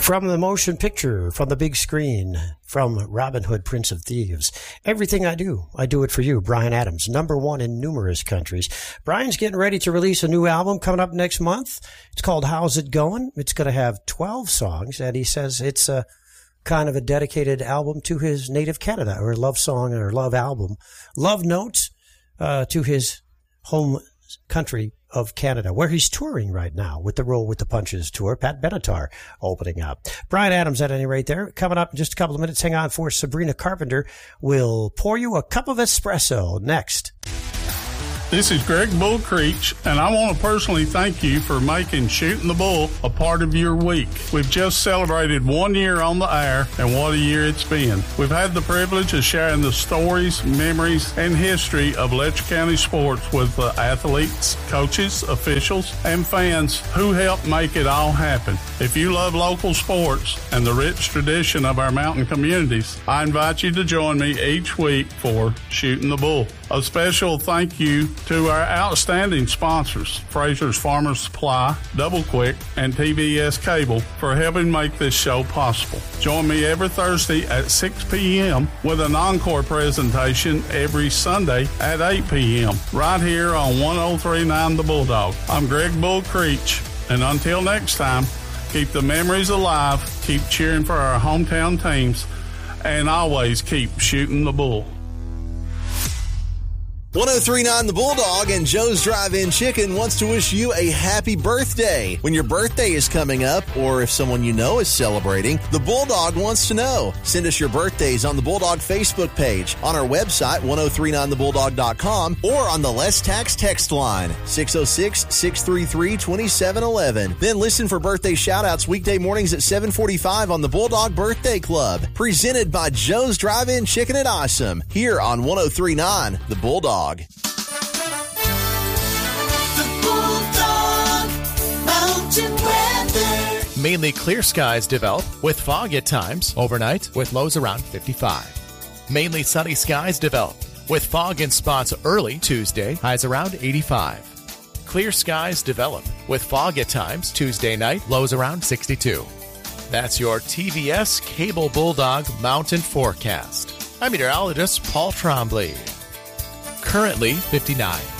From the motion picture, from the big screen, from Robin Hood, Prince of Thieves. Everything I do it for you. Bryan Adams, #1 in numerous countries. Bryan's getting ready to release a new album coming up next month. It's called How's It Going? It's going to have 12 songs, and he says it's a kind of a dedicated album to his native Canada, or a love song or love album. Love notes to his home country of Canada, where he's touring right now with the Roll with the Punches tour. Pat Benatar opening up. Bryan Adams, at any rate, there. Coming up in just a couple of minutes. Hang on, for Sabrina Carpenter will pour you a cup of espresso next. This is Greg Bull Creech, and I want to personally thank you for making Shooting the Bull a part of your week. We've just celebrated 1 year on the air, and what a year it's been. We've had the privilege of sharing the stories, memories, and history of Letcher County sports with the athletes, coaches, officials, and fans who helped make it all happen. If you love local sports and the rich tradition of our mountain communities, I invite you to join me each week for Shooting the Bull. A special thank you to our outstanding sponsors, Fraser's Farmers Supply, Double Quick, and TBS Cable, for helping make this show possible. Join me every Thursday at 6 p.m. with an encore presentation every Sunday at 8 p.m. right here on 103.9 The Bulldog. I'm Greg Bull Creech, and until next time, keep the memories alive, keep cheering for our hometown teams, and always keep shooting the bull. 103.9 The Bulldog and Joe's Drive-In Chicken wants to wish you a happy birthday. When your birthday is coming up, or if someone you know is celebrating, the Bulldog wants to know. Send us your birthdays on the Bulldog Facebook page, on our website, 1039thebulldog.com, or on the Less Tax text line, 606-633-2711. Then listen for birthday shout-outs weekday mornings at 7:45 on the Bulldog Birthday Club, presented by Joe's Drive-In Chicken at Awesome, here on 103.9 The Bulldog. The Bulldog Mountain Weather. Mainly clear skies develop with fog at times overnight with lows around 55. Mainly sunny skies develop with fog in spots early Tuesday, highs around 85. Clear skies develop with fog at times Tuesday night, lows around 62. That's your TVS Cable Bulldog Mountain Forecast. I'm meteorologist Paul Trombley. Currently 59.